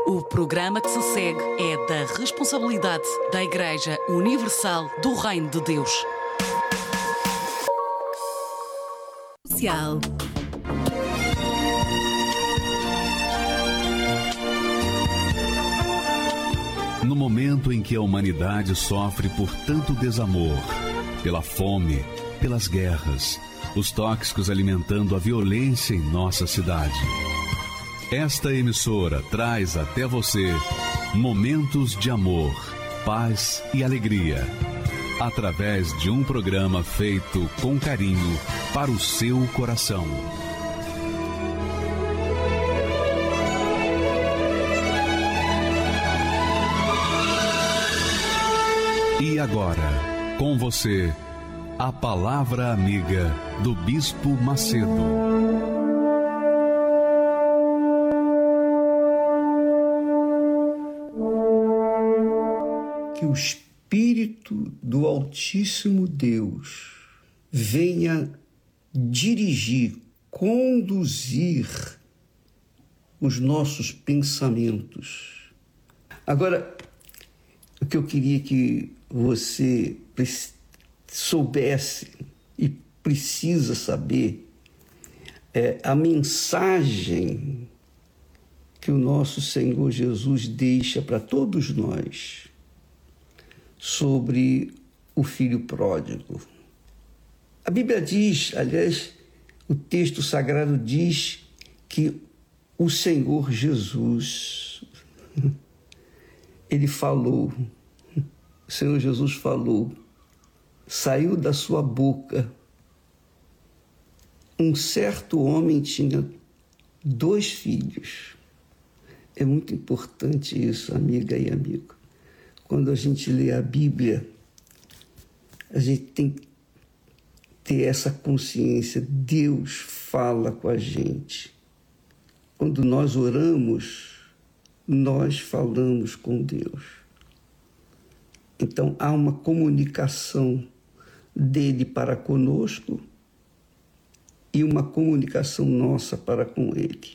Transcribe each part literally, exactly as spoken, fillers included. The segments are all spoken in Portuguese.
O programa que se segue é da responsabilidade da Igreja Universal do Reino de Deus. Social. No momento em que a humanidade sofre por tanto desamor, pela fome, pelas guerras, os tóxicos alimentando a violência em nossa cidade, esta emissora traz até você momentos de amor, paz e alegria, através de um programa feito com carinho para o seu coração. E agora, com você, a Palavra Amiga do Bispo Macedo. Que o Espírito do Altíssimo Deus venha dirigir, conduzir os nossos pensamentos. Agora, o que eu queria que você soubesse e precisa saber é a mensagem que o nosso Senhor Jesus deixa para todos nós sobre o filho pródigo. A Bíblia diz, aliás, o texto sagrado diz que o Senhor Jesus, ele falou, o Senhor Jesus falou, saiu da sua boca, um certo homem tinha dois filhos. É muito importante isso, amiga e amigo. Quando a gente lê a Bíblia, a gente tem que ter essa consciência. Deus fala com a gente. Quando nós oramos, nós falamos com Deus. Então, há uma comunicação dele para conosco e uma comunicação nossa para com ele.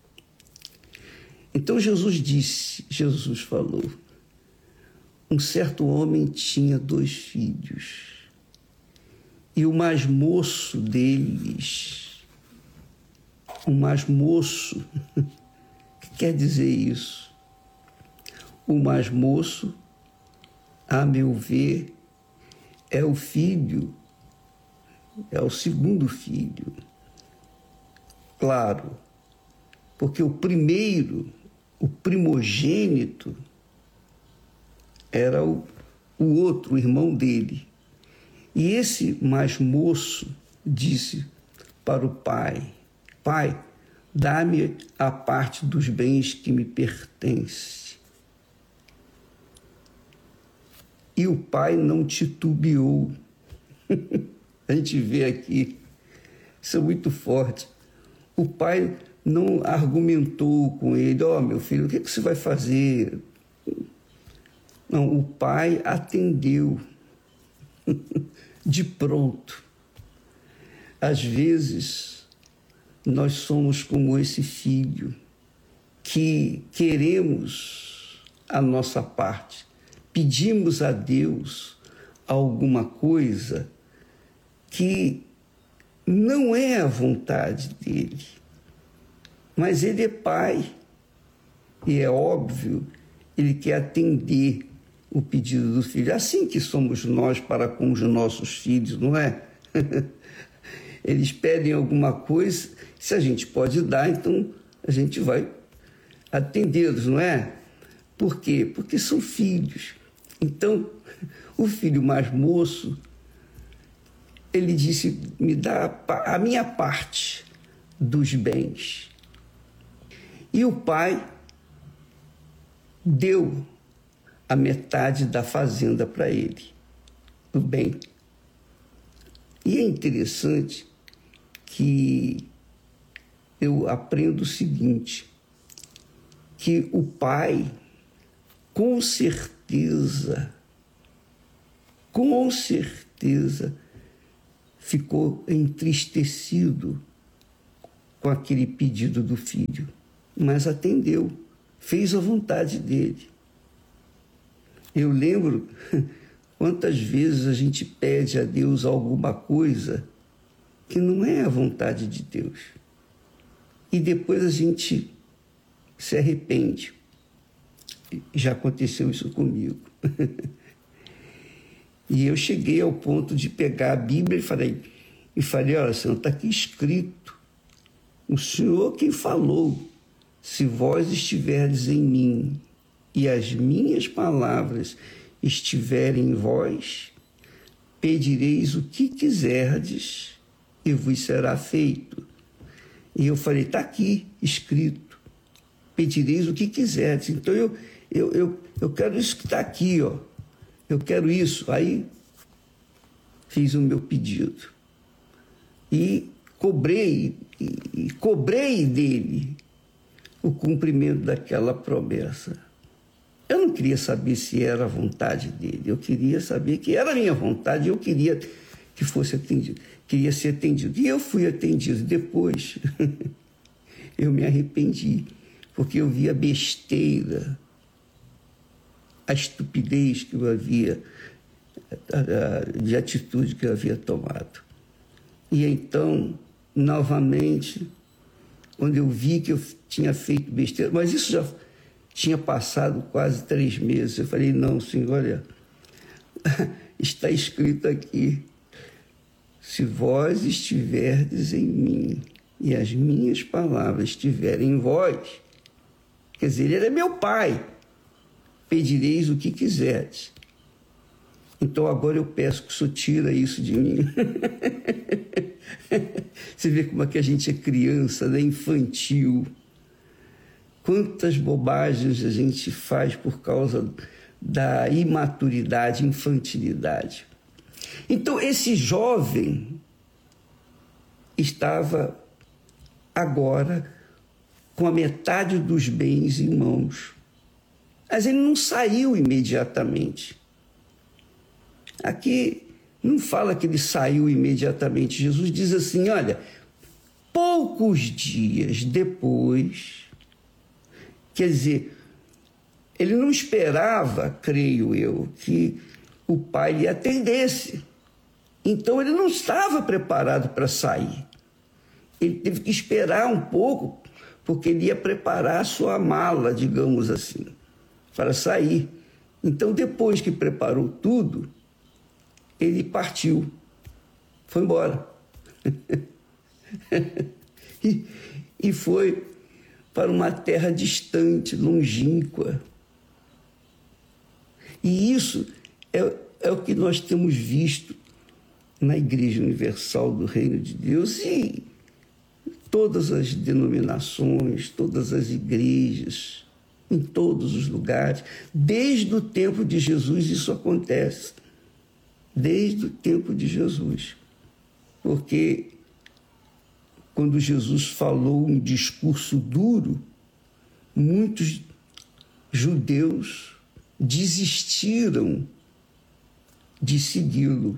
Então, Jesus disse, Jesus falou, um certo homem tinha dois filhos, e o mais moço deles, o mais moço, o que quer dizer isso? O mais moço, a meu ver, é o filho, é o segundo filho. Claro, porque o primeiro, o primogênito, era o, o outro, o irmão dele. E esse mais moço disse para o pai, pai, dá-me a parte dos bens que me pertence. E o pai não titubeou. A gente vê aqui, isso é muito forte. O pai não argumentou com ele, ó, oh, meu filho, o que, que você vai fazer? Não, o pai atendeu de pronto. Às vezes, nós somos como esse filho, que queremos a nossa parte, pedimos a Deus alguma coisa que não é a vontade dele, mas ele é pai, e é óbvio, ele quer atender o pedido do filho. Assim que somos nós para com os nossos filhos, não é? Eles pedem alguma coisa, se a gente pode dar, então a gente vai atendê-los, não é? Por quê? Porque são filhos. Então, o filho mais moço, ele disse, me dá a minha parte dos bens. E o pai deu a metade da fazenda para ele, do bem. E é interessante que eu aprendo o seguinte, que o pai, com certeza, com certeza, ficou entristecido com aquele pedido do filho, mas atendeu. fez a vontade dele. Eu lembro quantas vezes a gente pede a Deus alguma coisa que não é a vontade de Deus. E depois a gente se arrepende. Já aconteceu isso comigo. E eu cheguei ao ponto de pegar a Bíblia e falei, e falei, olha, Senhor, está aqui escrito. O Senhor quem falou, se vós estiverdes em mim e as minhas palavras estiverem em vós, pedireis o que quiserdes e vos será feito. E eu falei, está aqui escrito, pedireis o que quiserdes. Então eu, eu, eu, eu quero isso que está aqui, ó. Eu quero isso. Aí fiz o meu pedido e cobrei, e, e cobrei dele o cumprimento daquela promessa. Eu não queria saber se era a vontade dele, eu queria saber que era a minha vontade, eu queria que fosse atendido, queria ser atendido. E eu fui atendido. Depois eu me arrependi, porque eu vi a besteira, a estupidez que eu havia, de atitude que eu havia tomado. E então, novamente, quando eu vi que eu tinha feito besteira, mas isso já tinha passado quase três meses, eu falei, não, Senhor, olha, está escrito aqui, se vós estiverdes em mim e as minhas palavras estiverem em vós, quer dizer, ele é meu pai, pedireis o que quiserdes. Então agora eu peço que o Senhor tira isso de mim. Você vê como é que a gente é criança, né? Infantil. Quantas bobagens a gente faz por causa da imaturidade, infantilidade. Então esse jovem estava agora com a metade dos bens em mãos. Mas ele não saiu imediatamente. Aqui não fala que ele saiu imediatamente. Jesus diz assim, olha, poucos dias depois, quer dizer, ele não esperava, creio eu, que o pai lhe atendesse. Então ele não estava preparado para sair. Ele teve que esperar um pouco, porque ele ia preparar a sua mala, digamos assim, para sair. Então, depois que preparou tudo, ele partiu, foi embora. e, e foi para uma terra distante, longínqua. E isso é, é o que nós temos visto na Igreja Universal do Reino de Deus e todas as denominações, todas as igrejas, em todos os lugares. Desde o tempo de Jesus isso acontece. Desde o tempo de Jesus. Porque quando Jesus falou um discurso duro, muitos judeus desistiram de segui-lo.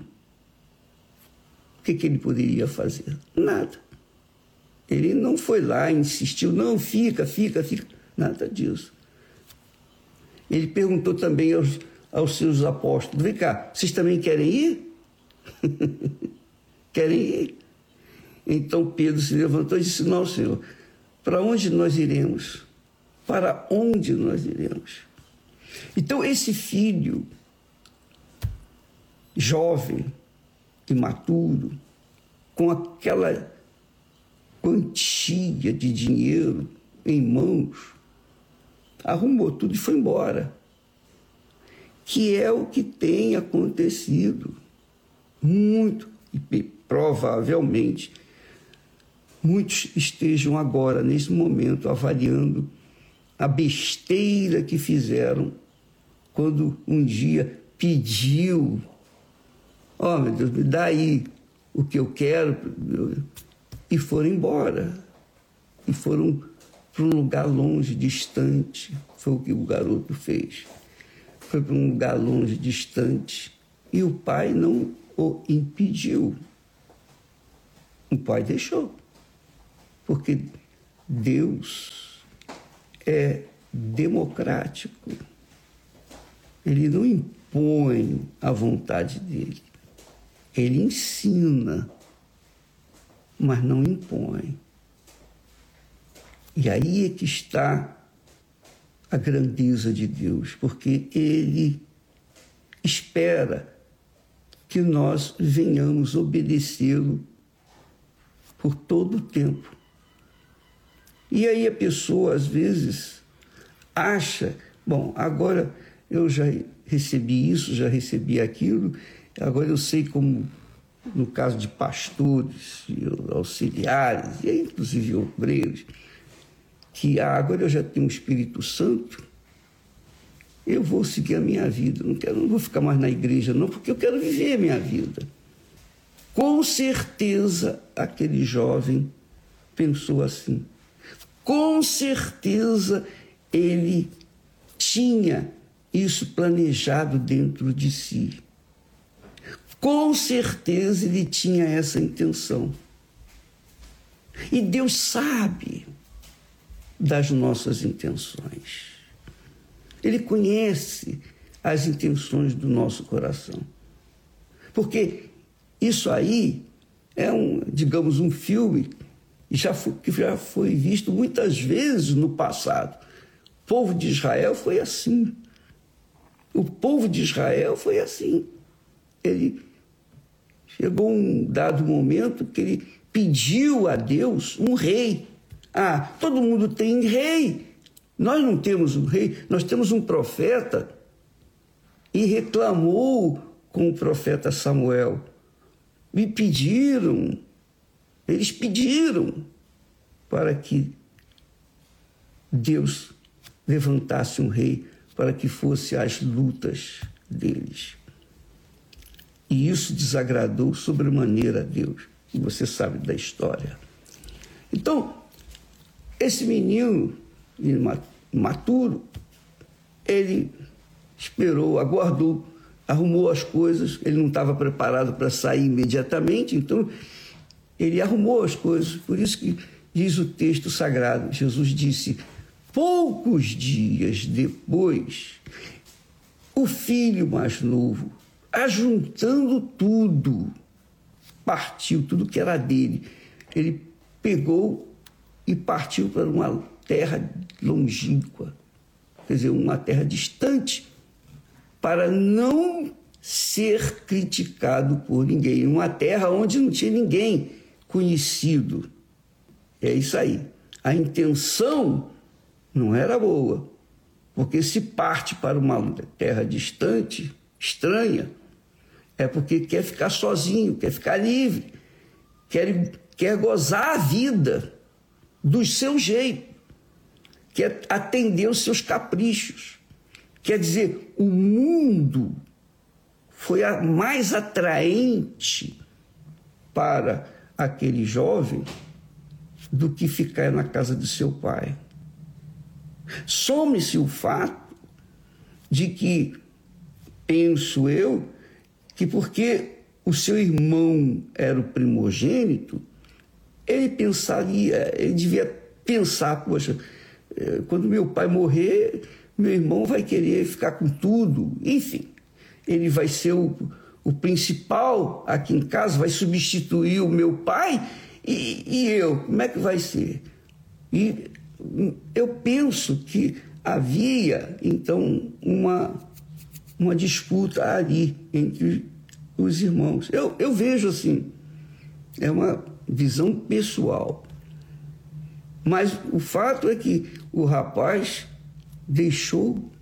O que, que ele poderia fazer? Nada. Ele não foi lá, insistiu, não, fica, fica, fica. Nada disso. Ele perguntou também aos, aos seus apóstolos, vem cá, vocês também querem ir? Querem ir? Então Pedro se levantou e disse, não, Senhor, para onde nós iremos? Para onde nós iremos? Então esse filho, jovem, imaturo, com aquela quantia de dinheiro em mãos, arrumou tudo e foi embora. Que é o que tem acontecido muito, e provavelmente muitos estejam agora, nesse momento, avaliando a besteira que fizeram quando um dia pediu, ó, oh, meu Deus, me dá aí o que eu quero, e foram embora, e foram para um lugar longe, distante. Foi o que o garoto fez. Foi para um lugar longe, distante, e o pai não o impediu. O pai deixou, porque Deus é democrático. Ele não impõe a vontade dele. Ele ensina, mas não impõe. E aí é que está a grandeza de Deus, porque Ele espera que nós venhamos obedecê-lo por todo o tempo. E aí a pessoa, às vezes, acha, bom, agora eu já recebi isso, já recebi aquilo, agora eu sei como, no caso de pastores, auxiliares, e inclusive obreiros, que ah, agora eu já tenho o Espírito Santo, eu vou seguir a minha vida, não, quero, não vou ficar mais na igreja não, porque eu quero viver a minha vida. Com certeza aquele jovem pensou assim, com certeza ele tinha isso planejado dentro de si. Com certeza ele tinha essa intenção. E Deus sabe das nossas intenções. Ele conhece as intenções do nosso coração. Porque isso aí é um, digamos, um filme já foi, que já foi visto muitas vezes no passado. O povo de Israel foi assim. O povo de Israel foi assim. Ele chegou um dado momento que ele pediu a Deus um rei. Ah, todo mundo tem rei. Nós não temos um rei, nós temos um profeta. E reclamou com o profeta Samuel. Me pediram, eles pediram para que Deus levantasse um rei, para que fosse as lutas deles. E isso desagradou sobremaneira a Deus. E você sabe da história. Então, esse menino imaturo, ele esperou, aguardou, arrumou as coisas, ele não estava preparado para sair imediatamente, então ele arrumou as coisas. Por isso que diz o texto sagrado, Jesus disse, poucos dias depois, o filho mais novo, ajuntando tudo, partiu, tudo que era dele. Ele pegou e partiu para uma terra longínqua, quer dizer, uma terra distante, para não ser criticado por ninguém, uma terra onde não tinha ninguém conhecido. É isso aí. A intenção não era boa, porque se parte para uma terra distante, estranha, é porque quer ficar sozinho, quer ficar livre, quer, quer gozar a vida do seu jeito, quer atender os seus caprichos. Quer dizer, o mundo foi a mais atraente para aquele jovem do que ficar na casa de seu pai. Some-se o fato de que, penso eu, que porque o seu irmão era o primogênito, ele pensaria, ele devia pensar, poxa, quando meu pai morrer, meu irmão vai querer ficar com tudo. Enfim, ele vai ser o, o principal aqui em casa, vai substituir o meu pai, e, e eu, como é que vai ser? E eu penso que havia, então, uma, uma disputa ali entre os irmãos. Eu, eu vejo assim, é uma visão pessoal. Mas o fato é que o rapaz deixou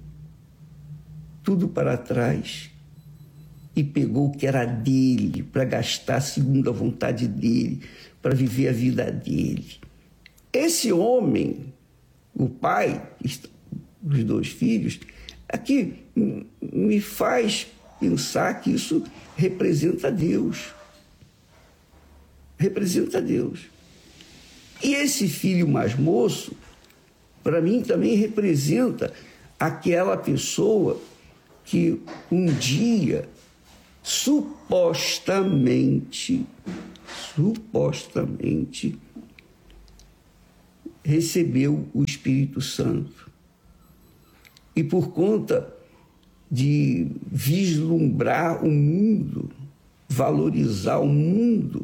tudo para trás e pegou o que era dele para gastar segundo a vontade dele, para viver a vida dele. Esse homem, o pai dos dois filhos, aqui me faz pensar que isso representa Deus. Representa Deus. E esse filho mais moço, para mim, também representa aquela pessoa que um dia, supostamente, supostamente, recebeu o Espírito Santo. e por conta de vislumbrar o mundo, valorizar o mundo,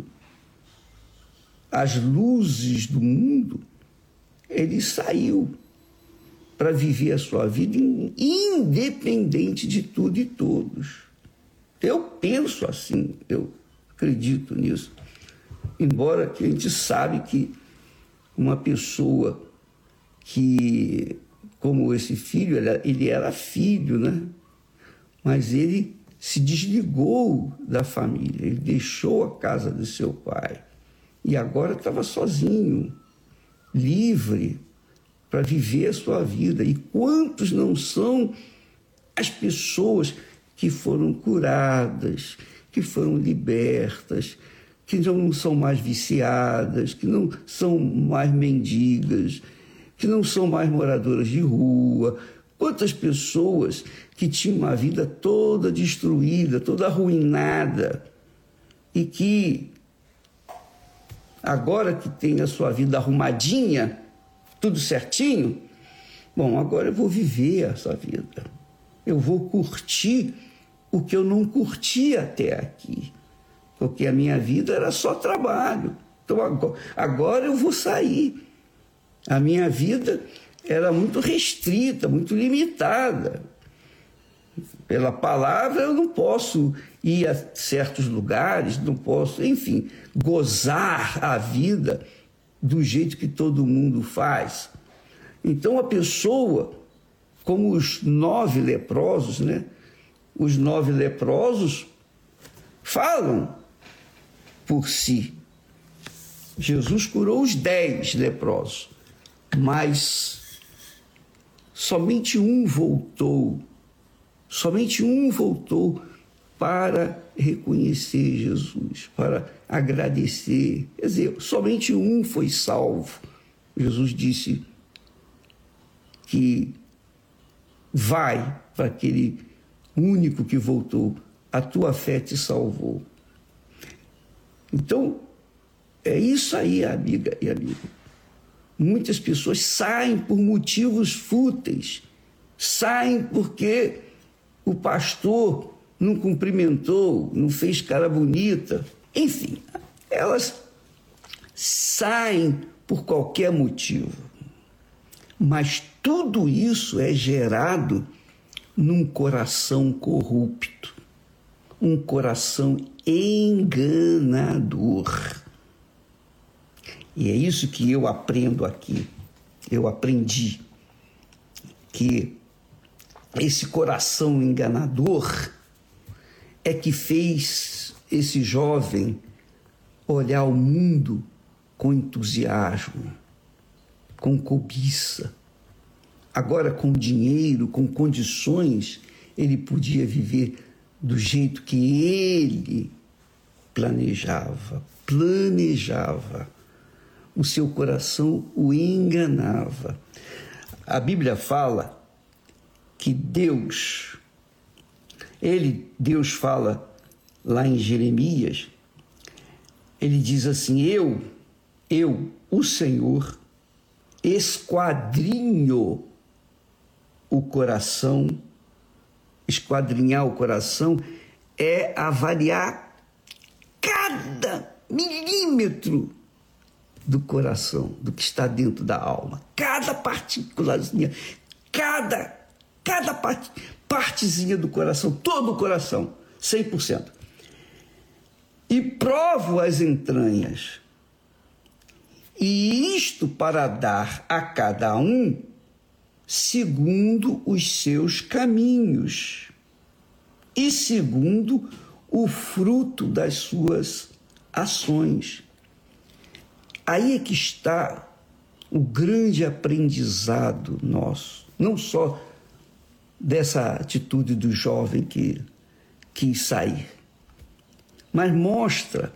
as luzes do mundo, ele saiu para viver a sua vida independente de tudo e todos. Eu penso assim, eu acredito nisso. Embora que a gente sabe que uma pessoa que, como esse filho, ele era filho, né? Mas ele se desligou da família, ele deixou a casa de seu pai e agora estava sozinho, livre para viver a sua vida. E quantos não são as pessoas que foram curadas, que foram libertas, que não são mais viciadas, que não são mais mendigas, que não são mais moradoras de rua. Quantas pessoas que tinham uma vida toda destruída, toda arruinada, e que agora que tem a sua vida arrumadinha, tudo certinho, bom, agora eu vou viver essa vida. Eu vou curtir o que eu não curti até aqui, porque a minha vida era só trabalho. Então agora, agora eu vou sair. A minha vida era muito restrita, muito limitada. Pela palavra eu não posso ir a certos lugares, não posso, enfim, gozar a vida do jeito que todo mundo faz. Então a pessoa, como os nove leprosos, né? Os nove leprosos falam por si. Jesus curou os dez leprosos, mas somente um voltou, somente um voltou para reconhecer Jesus, para agradecer. Quer dizer, somente um foi salvo. Jesus disse que vai para aquele único que voltou, a tua fé te salvou. Então, é isso aí, amiga e amigo. Muitas pessoas saem por motivos fúteis, saem porque o pastor não cumprimentou, não fez cara bonita. Enfim, elas saem por qualquer motivo. Mas tudo isso é gerado num coração corrupto, um coração enganador. E é isso que eu aprendo aqui. Eu aprendi que esse coração enganador é que fez esse jovem olhar o mundo com entusiasmo, com cobiça. Agora, com dinheiro, com condições, ele podia viver do jeito que ele planejava, planejava. O seu coração o enganava. A Bíblia fala que Deus, ele, Deus fala lá em Jeremias, ele diz assim, eu, eu, o Senhor, esquadrinho o coração. Esquadrinhar o coração é avaliar cada milímetro do coração, do que está dentro da alma. Cada partículazinha, cada, cada parte, partezinha do coração, todo o coração, cem por cento. E provo as entranhas. E isto para dar a cada um segundo os seus caminhos e segundo o fruto das suas ações. Aí é que está o grande aprendizado nosso, não só dessa atitude do jovem que quis sair, mas mostra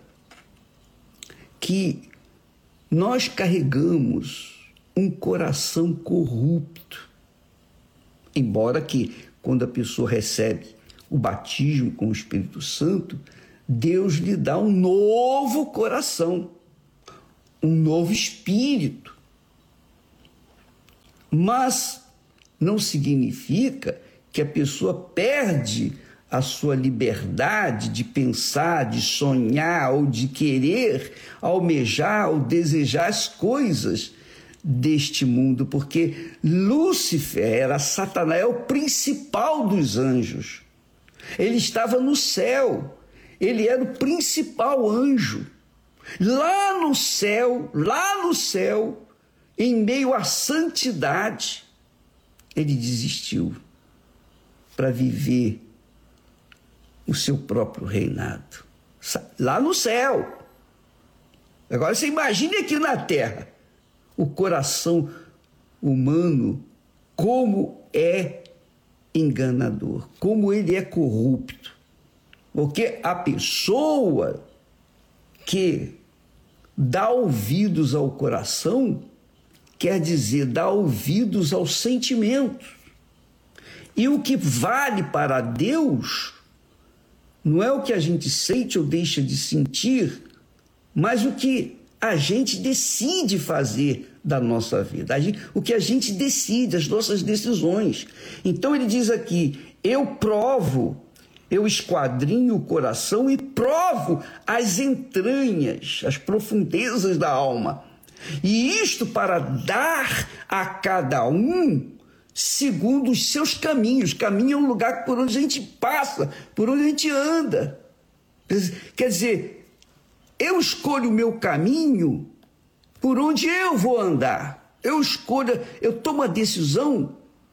que nós carregamos um coração corrupto, embora que quando a pessoa recebe o batismo com o Espírito Santo, Deus lhe dá um novo coração, um novo espírito. Mas não significa que a pessoa perde a sua liberdade de pensar, de sonhar ou de querer almejar ou desejar as coisas deste mundo, porque Lúcifer era Satanás, é o principal dos anjos. Ele estava no céu, ele era o principal anjo. Lá no céu, lá no céu, em meio à santidade, ele desistiu para viver o seu próprio reinado. Lá no céu. Agora você imagine aqui na terra o coração humano, como é enganador, como ele é corrupto. Porque a pessoa que dá ouvidos ao coração quer dizer dar ouvidos aos sentimentos. E o que vale para Deus não é o que a gente sente ou deixa de sentir, mas o que a gente decide fazer da nossa vida, a gente, o que a gente decide, as nossas decisões. Então ele diz aqui, eu provo, eu esquadrinho o coração e provo as entranhas, as profundezas da alma. E isto para dar a cada um segundo os seus caminhos. Caminho é um lugar por onde a gente passa, por onde a gente anda. Quer dizer, eu escolho o meu caminho por onde eu vou andar. Eu escolho, eu tomo a decisão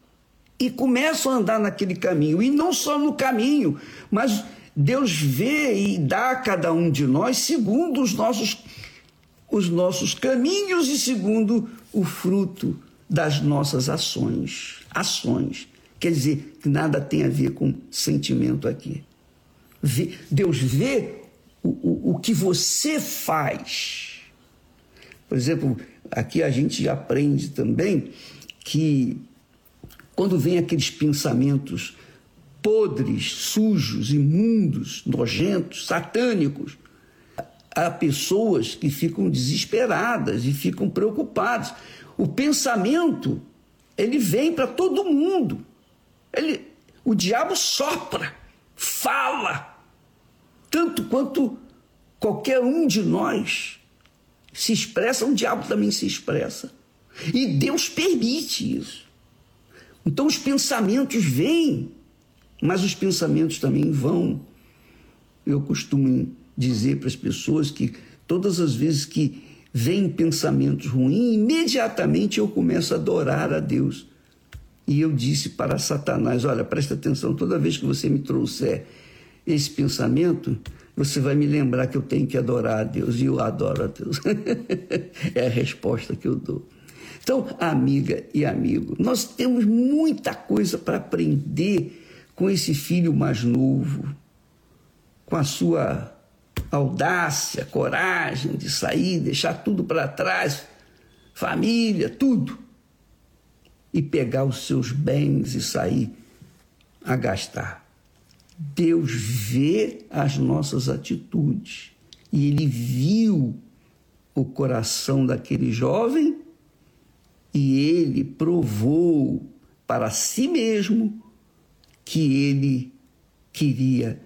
e começo a andar naquele caminho. E não só no caminho, mas Deus vê e dá a cada um de nós segundo os nossos, os nossos caminhos e segundo o fruto das nossas ações. Ações. Quer dizer, que nada tem a ver com sentimento aqui. Deus vê o, o, o que você faz. Por exemplo, aqui a gente aprende também que quando vem aqueles pensamentos podres, sujos, imundos, nojentos, satânicos, há pessoas que ficam desesperadas e ficam preocupadas. O pensamento, ele vem para todo mundo. Ele, o diabo sopra, fala, tanto quanto qualquer um de nós se expressa, o diabo também se expressa. E Deus permite isso. Então os pensamentos vêm, mas os pensamentos também vão. Eu costumo dizer para as pessoas que todas as vezes que vêm pensamentos ruins, imediatamente eu começo a adorar a Deus. E eu disse para Satanás, olha, presta atenção, toda vez que você me trouxer esse pensamento, você vai me lembrar que eu tenho que adorar a Deus, e eu adoro a Deus. É a resposta que eu dou. Então, amiga e amigo, nós temos muita coisa para aprender com esse filho mais novo, com a sua audácia, coragem de sair, deixar tudo para trás, família, tudo, e pegar os seus bens e sair a gastar. Deus vê as nossas atitudes e ele viu o coração daquele jovem e ele provou para si mesmo que ele queria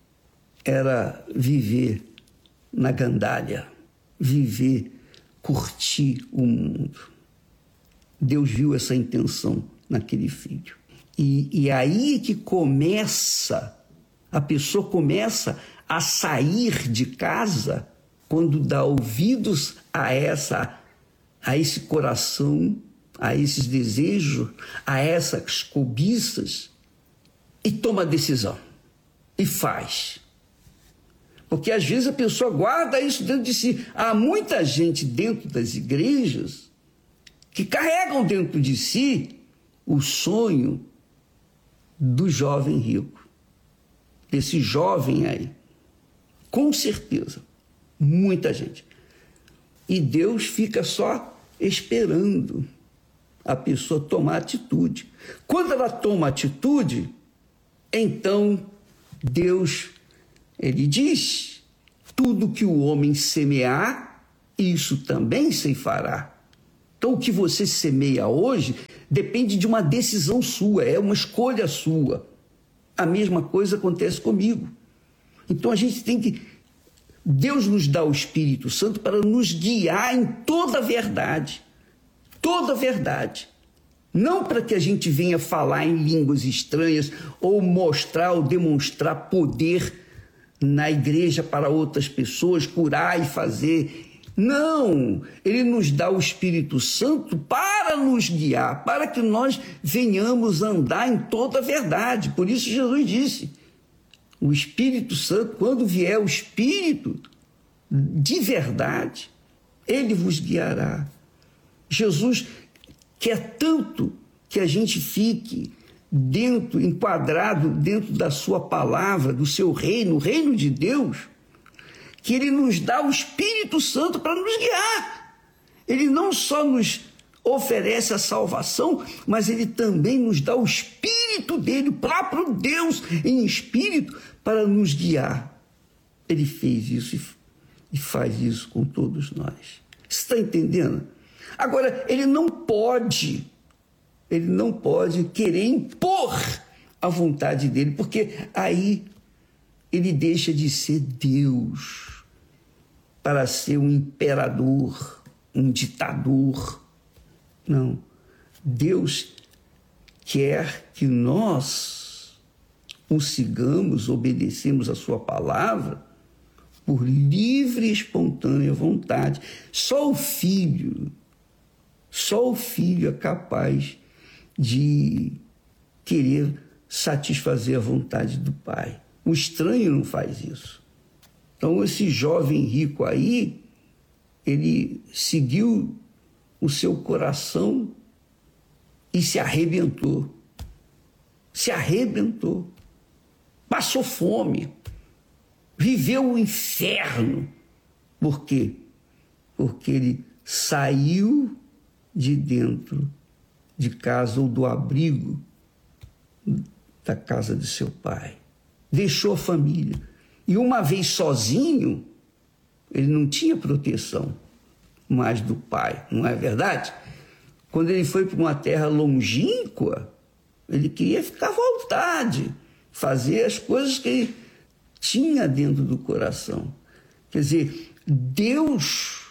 era viver na gandalha, viver, curtir o mundo. Deus viu essa intenção naquele filho. E, e aí que começa, a pessoa começa a sair de casa quando dá ouvidos a, essa, a esse coração, a esses desejos, a essas cobiças, e toma decisão, e faz. Porque às vezes a pessoa guarda isso dentro de si. Há muita gente dentro das igrejas que carregam dentro de si o sonho do jovem rico. Esse jovem aí. Com certeza. Muita gente. E Deus fica só esperando a pessoa tomar atitude. Quando ela toma atitude, então Deus, ele diz, tudo que o homem semear, isso também ceifará. Então, o que você semeia hoje depende de uma decisão sua, é uma escolha sua. A mesma coisa acontece comigo. Então, a gente tem que... Deus nos dá o Espírito Santo para nos guiar em toda a verdade. Toda a verdade. Não para que a gente venha falar em línguas estranhas ou mostrar ou demonstrar poder na igreja para outras pessoas, curar e fazer... Não, ele nos dá o Espírito Santo para nos guiar, para que nós venhamos andar em toda a verdade. Por isso Jesus disse, o Espírito Santo, quando vier o Espírito de verdade, ele vos guiará. Jesus quer tanto que a gente fique dentro, enquadrado dentro da sua palavra, do seu reino, o reino de Deus, que ele nos dá o Espírito Santo para nos guiar. Ele não só nos oferece a salvação, mas ele também nos dá o Espírito dele, o próprio Deus em Espírito, para nos guiar. Ele fez isso e faz isso com todos nós. Você está entendendo? Agora, ele não pode, ele não pode querer impor a vontade dele, porque aí ele deixa de ser Deus para ser um imperador, um ditador. Não. Deus quer que nós o sigamos, obedecemos a sua palavra por livre e espontânea vontade. Só o Filho, só o Filho é capaz de querer satisfazer a vontade do Pai. O estranho não faz isso. Então, esse jovem rico aí, ele seguiu o seu coração e se arrebentou. Se arrebentou. Passou fome. Viveu o inferno. Por quê? Porque ele saiu de dentro de casa ou do abrigo da casa de seu pai. Deixou a família. E uma vez sozinho, ele não tinha proteção mais do pai, não é verdade? Quando ele foi para uma terra longínqua, ele queria ficar à vontade, fazer as coisas que ele tinha dentro do coração. Quer dizer, Deus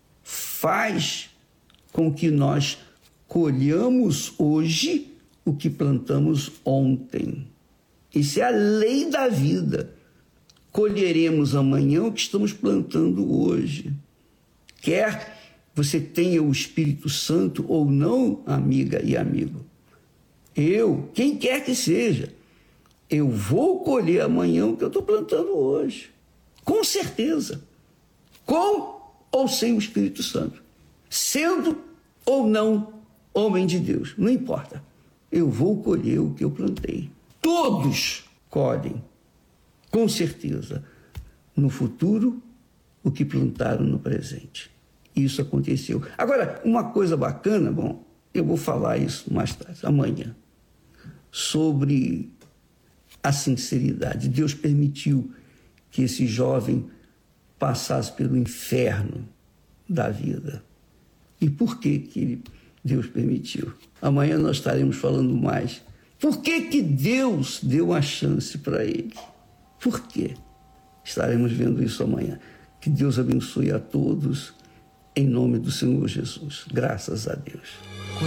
faz com que nós colhamos hoje o que plantamos ontem. Isso é a lei da vida. Colheremos amanhã o que estamos plantando hoje. Quer você tenha o Espírito Santo ou não, amiga e amigo. Eu, quem quer que seja, eu vou colher amanhã o que eu estou plantando hoje. Com certeza. Com ou sem o Espírito Santo. Sendo ou não homem de Deus. Não importa. Eu vou colher o que eu plantei. Todos colhem, com certeza, no futuro, o que plantaram no presente. Isso aconteceu. Agora, uma coisa bacana, bom, eu vou falar isso mais tarde, amanhã, sobre a sinceridade. Deus permitiu que esse jovem passasse pelo inferno da vida. E por que que ele, Deus permitiu? Amanhã nós estaremos falando mais. Por que que Deus deu uma chance para ele? Por quê? Estaremos vendo isso amanhã. Que Deus abençoe a todos, em nome do Senhor Jesus. Graças a Deus.